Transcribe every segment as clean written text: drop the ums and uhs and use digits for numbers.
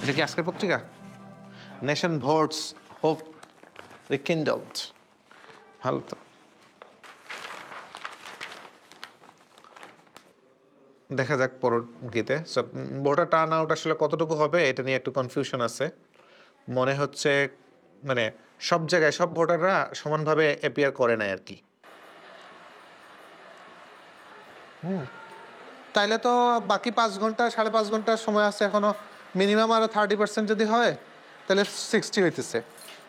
এটা কি আজকের পত্রিকা? Nation votes hope রিকিন্ডলড। ভালো তো, দেখা যাক পরবর্তীতে। ভোটার টার্ন আউট আসলে কতটুকু হবে এটা নিয়ে একটু কনফিউশন আছে। মনে হচ্ছে মানে সব জায়গায় সব ভোটাররা সমানভাবে অ্যাপিয়ার করে না আর কি। তাইলে তো বাকি 5 ঘন্টা 5.5 ঘন্টা সময় আছে এখনো। মিনিমাম আরো 30% যদি হয় তাহলে 60 হইতেছে।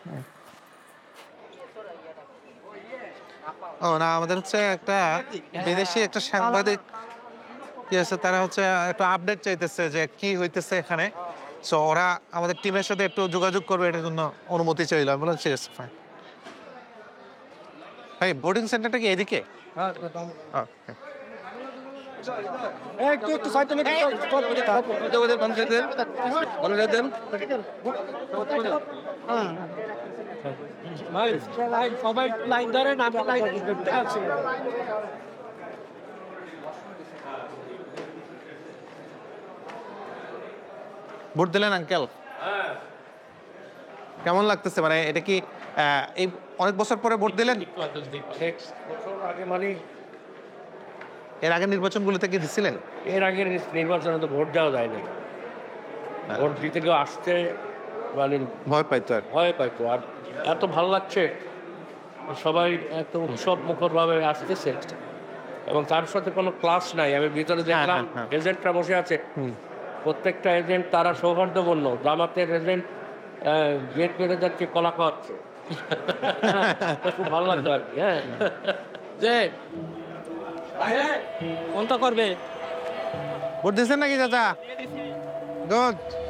ও না, আমাদের হচ্ছে একটা বিদেশি একটা সাংবাদিক কি আছে, তারা হচ্ছে একটু আপডেট চাইতেছে যে কি হইতেছে এখানে। সো ওরা আমাদের টিমের সাথে একটু যোগাযোগ করবে, এটার জন্য অনুমতি চাইলাম। বললাম ঠিক আছে, ফাইন। ভাই বোর্ডিং সেন্টারটা কি এদিকে? Okay. একটু সাইড থেকে সবাই লাইন ধরে না আছে। ভোট দিলেন আঙ্কেল? কেমন লাগতেছে? মানে এটা কি এই অনেক বছর পরে ভোট দিলেন? এর আগের নির্বাচনগুলোতে কি দিছিলেন? এর আগের নির্বাচনে তো ভোট দেওয়া যায় না। ভোট দিতে কেউ আসতে মানে ভয় পাইতো আর। ভয় পাইতো। আর এত ভালো লাগছে, সবাই এত উৎসব মুখরভাবে আসতেছে এবং তার সাথে কোনো ক্লাস নাই। আমি ভিতরে দেখলাম এজেন্টরা বসে আছে, প্রত্যেকটা এজেন্ট তারা সৌহার্দ্যপূর্ণ। জামাতের এজেন্ট গেট ম্যানেজারকে কলা খাওয়াচ্ছে। খুব ভালো লাগতো আর কি। হ্যাঁ, যে কোনটা করবে? ভোট দিচ্ছেন নাকি চাচা? গুড।